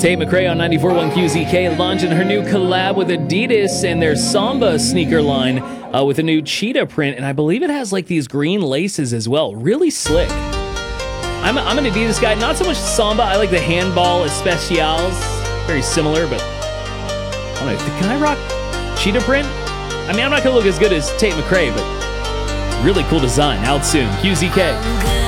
Tate McRae on 94.1 QZK launching her new collab with Adidas and their Samba sneaker line with a new cheetah print, and I believe it has like these green laces as well. Really slick. I'm an Adidas guy, not so much Samba. I like the handball especials. Very similar, but I don't know. Can I rock cheetah print? I mean, I'm not going to look as good as Tate McRae, but really cool design. Out soon. QZK.